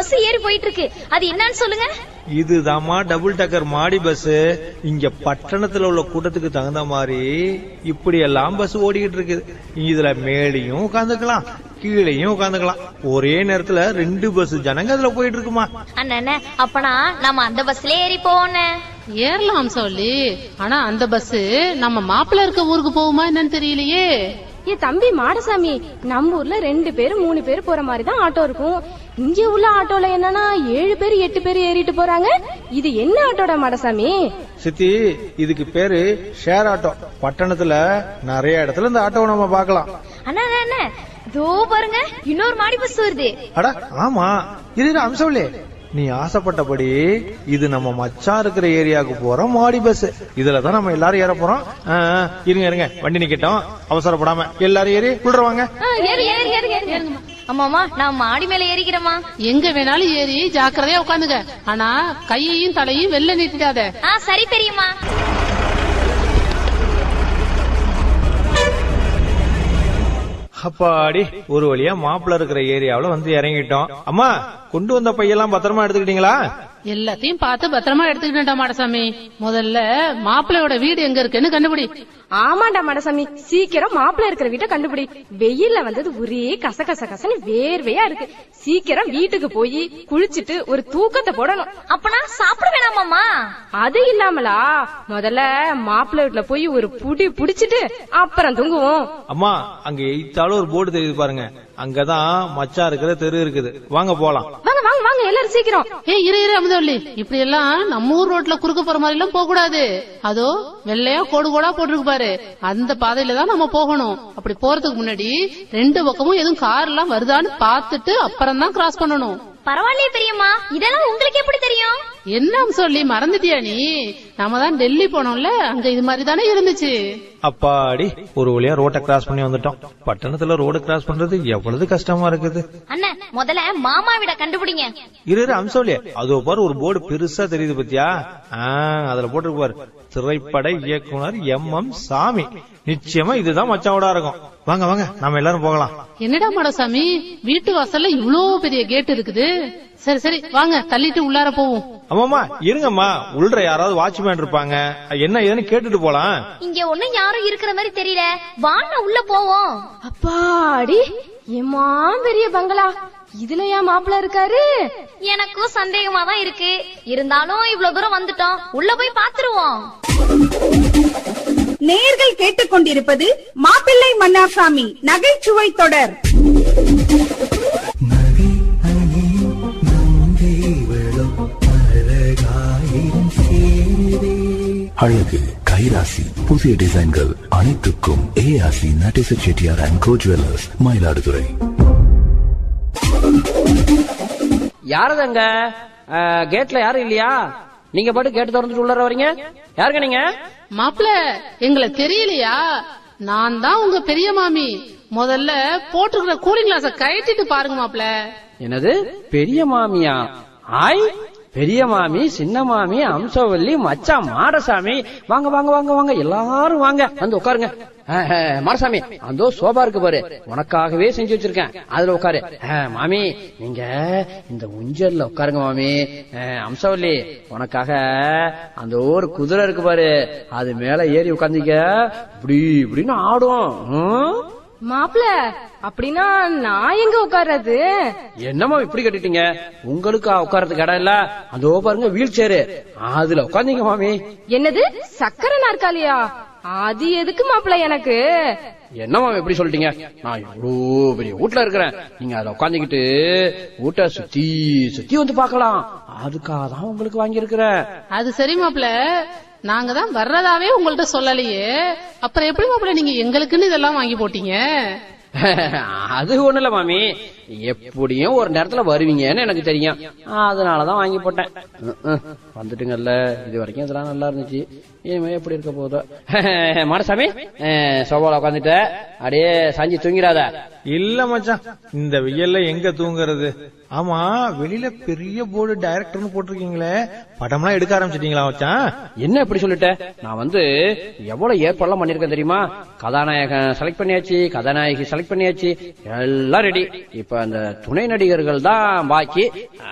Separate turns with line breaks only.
Bus ஏறி போயிட்டு இருக்கு. அது என்னன்னு சொல்லுங்க.
இதுதாம்மா டபுள் டக்கர் மாடி பஸ். இங்க பட்டணத்துல உள்ள கூட்டத்துக்கு தகுந்த மாதிரி இப்படி எல்லாம் பஸ் ஓடிக்கிட்டு இருக்குது. இதுல மேலையும் உட்காந்துக்கலாம், கீழையும் உட்காந்துக்கலாம். ஒரே நேரத்துல 2 பஸ் ஜனங்க அதுல போயிட்டு இருக்குமா.
அண்ணே, அப்பனா நம்ம அந்த பஸ்ல ஏறி போவோண்ணே.
ஏறலாம் சொல்லி, ஆனா அந்த பஸ் நம்ம மாப்பிள்ள இருக்க ஊருக்கு போகுமா என்னன்னு தெரியலையே.
ஏ தம்பி மாடசாமி, நம்ம ஊர்ல 2 பேரு 3 பேரு போற மாதிரி தான் ஆட்டோ இருக்கும். இங்க உள்ள ஆட்டோல என்னன்னா 7 பேரு 8 பேரு ஏறிட்டு போறாங்க. இது என்ன ஆட்டோட மாடசாமி?
சித்தி, இதுக்கு பேரு ஷேர் ஆட்டோ. பட்டணத்துல நிறைய இடத்துல இந்த ஆட்டோவை நம்ம பாக்கலாம்.
அண்ணா இதோ பாருங்க, இன்னொரு மாடி பஸ் வருது.
அட ஆமா, இது அம்சம்லே. நீ ஆசைப்பட்டபடி இது நம்ம மச்சான் இருக்கிற ஏரியாவுக்கு போற மாடி பஸ். இதுலதான் நம்ம எல்லாரும் ஏற போறோம். இருங்க, வண்டி நிக்கட்டும், அவசரப்படாம எல்லாரும் ஏறி குளிருவாங்க.
ஆமாமா, நான் மாடி மேல ஏறிக்கிறேமா.
எங்க வேணாலும் ஏறி ஜாக்கிரதையா உட்காந்துங்க. ஆனா கையையும் தலையும் வெளில நீட்டிடாத.
சரி தெரியுமா.
அப்பாடி, ஒரு வழியா மாப்பிள்ள இருக்கிற ஏரியாவுல வந்து இறங்கிட்டோம். அம்மா, கொண்டு வந்த பையெல்லாம் பத்திரமா எடுத்துக்கிட்டீங்களா?
எல்லாத்தையும் பார்த்து பத்திரமா எடுத்துக்கிட்டா மாடசாமி. முதல்ல மாப்பிள்ளையோட வீடு எங்க இருக்குன்னு கண்டுபிடி.
ஆமாண்டா மாடசாமி, சீக்கிரம் மாப்பிள்ள இருக்கிற வீட்டை கண்டுபிடி. வெயில்ல வந்தது ஒரே கசகசன்னு வேர்வையா இருக்கு. சீக்கிரம் வீட்டுக்கு போய் குளிச்சுட்டு ஒரு தூக்கத்தை போடணும்.
அப்பனா சாப்பிட வேணாமாமா?
அது இல்லாமலா, முதல்ல மாப்பிள்ள வீட்டுல போய் ஒரு புடி புடிச்சிட்டு அப்புறம் தூங்குவோம்.
அம்மா, அங்க எய்த்தாலும் ஒரு போர்டு தெரியுது பாருங்க. அங்கதான் மச்சா இருக்கிற தெரு இருக்குது. வாங்க போலாம்.
வாங்க எல்லாரும் சீக்கிரம்.
இரு அமுதவள்ளி, இப்படி எல்லாம் நம்ம ஊர் ரோட்ல குறுக்க போற மாதிரி எல்லாம் போக கூடாது. அதோ வெள்ளையா கோடு கோடா போட்டுருக்கு பாரு, அந்த பாதையில தான் நம்ம போகணும். அப்படி போறதுக்கு முன்னாடி 2 பக்கமும் எதுவும் கார் எல்லாம் வருதான்னு பாத்துட்டு அப்புறம் தான் கிராஸ் பண்ணணும்.
பரவாயில்லையே பெரியம்மா, இதெல்லாம் உங்களுக்கு எப்படி தெரியும்?
என்ன சொல்லி மறந்துட்டியா நீ? நாம தான் டெல்லி போனோம்ல, அங்க இது மாதிரி தானே இருந்துச்சு.
அப்பாடி, ஒரு வழியா ரோட்டை கிராஸ் பண்ணி வந்துட்டோம். பட்டணத்துல ரோடு கிராஸ் பண்றது எவ்வளவு கஷ்டமா இருக்குது.
அண்ணன், முதல்ல மாமா வீட கண்டுபிடிங்க.
இரு அம்சோலியா, அதோ பாரு ஒரு போர்டு பெருசா தெரியுது பத்தியா? அதுல போட்டுருக்கு பாரு, திரைப்பட இயக்குனர் MM சாமி. நிச்சயமா இதுதான் மச்சாவோட இருக்கும். வாங்க நாம எல்லாரும் போகலாம்.
என்னடா மாடசாமி, வீட்டு வாசல்ல இவ்வளோ பெரிய கேட் இருக்குது. சரி வாங்க, தள்ளிட்டு உள்ளார போவோம்.
ஆமாமா, இருங்கம்மா, உள்ள யாராவது வாட்ச்மேன் இருப்பாங்க, என்ன ஏன்னு கேட்டுட்டு போலாம்.
இங்க ஒண்ணும் யாரும் இருக்கிற மாதிரி தெரியல, வாங்க உள்ள போவோம்.
அப்பாடி, ஏமா பெரிய பங்களா, இதுல ஏன் மாப்பிள்ள இருக்காரு?
எனக்கும் சந்தேகமா தான் இருக்கு. இருந்தாலும் இவ்வளவு தூரம் வந்துட்டோம், உள்ள போய் பாத்துருவோம்.
நேயர்கள் கேட்டுக்கொண்டிருப்பது மாப்பிள்ளை மன்னார்சாமி நகைச்சுவை தொடர்.
அழகு கைராசி புதிய டிசைன்கள் அனைத்துக்கும் ARC Natesa Chettiar and go jewellers, Mayiladuthurai.
யாருதாங்க கேட்ல யாரும் இல்லையா? நீங்க பாட்டு கேட்டு திறந்துட்டு உள்ளார வரீங்க. யாருங்க நீங்க?
மாப்பிள்ள, எங்களை தெரியலையா? நான் தான் உங்க பெரிய மாமி. முதல்ல போட்டுக்கிற கூலிங் கிளாஸ கழட்டிட்டு பாருங்க மாப்பிள்ள.
என்னது பெரிய மாமியா? ஆய், பெரிய மாமி, சின்ன மாமி, அம்சவல்லி, மச்சா, மாடசாமி, வாங்க வாங்க வாங்க வாங்க எல்லாரும் வாங்க, வந்து உட்காருங்க. மாடசாமி, அந்த சோபா இருக்கு பாரு, உனக்காகவே செஞ்சு வச்சிருக்கேன், அதுல உட்காரு. மாமி, நீங்க இந்த ஊஞ்சல்ல உட்காருங்க. மாமி, அம்சவல்லி, உனக்காக அந்த ஒரு குதிரை இருக்கு பாரு, அது மேல ஏறி உட்கார்ந்தீங்க, இப்படி இப்படின்னு ஆடும்.
மாப்பிள்ள, அப்படின்னா நான் எங்க உட்கார்றது?
என்னமா இப்படி கட்டிட்டீங்க? உங்களுக்கு உட்கார்றதுக்கு இடம் இல்ல, அதோ பாருங்க வீல் சேரு, அதுல உட்கார்ந்தீங்க. மாமி,
என்னது சக்கரை நாற்காலியா? அது எதுக்கு மாப்பிள்ள எனக்கு?
என்னமா எப்படி சொல்லிட்டீங்க? நான் எவ்வளோ பெரிய வீட்டுல இருக்கிறேன், நீங்க அதுல உட்காந்துக்கிட்டு வீட்டை சுத்தி சுத்தி வந்து பாக்கலாம், அதுக்காக தான் உங்களுக்கு வாங்கி இருக்கிறேன்.
அது சரி மாப்பிள்ள, நாங்க தான் வர்றதாவே உங்கள்ட்ட சொல்லலையே, அப்புறம் எப்படி மாப்பிள்ள நீங்க எங்களுக்குன்னு இதெல்லாம் வாங்கி போட்டீங்க?
அது ஒண்ணு இல்ல மாமி, எப்படியும் ஒரு நேரத்துல வருவீங்கன்னு எனக்கு தெரியும், அதனாலதான் வாங்கி போட்டேன். வந்துட்டுங்கல்ல, இது வரைக்கும் இதெல்லாம் நல்லா இருந்துச்சு, இனிமே எப்படி இருக்க போதோ. மாடசாமி, சோபால உட்காந்துட்ட, அப்படியே சாஞ்சி தூங்கிறாத.
இல்ல மச்சான், இந்த வெயில்ல எங்க தூங்குறது? ஆமா, வெளியில பெரிய போர்டு டைரக்டர்னு போட்டிருக்கீங்களே, படம்லாம் எடுக்க ஆரம்பிச்சிட்டீங்களா மச்சான்?
என்ன இப்படி சொல்லிட்ட? நான் எவ்வளவு ஏற்பாடுலாம் பண்ணிருக்கேன் தெரியுமா? கதாநாயகன் செலக்ட் பண்ணியாச்சு, கதாநாயகி செலக்ட் பண்ணியாச்சு, எல்லாம் ரெடி. இப்ப அந்த துணை நடிகர்கள் தான் பாக்கி.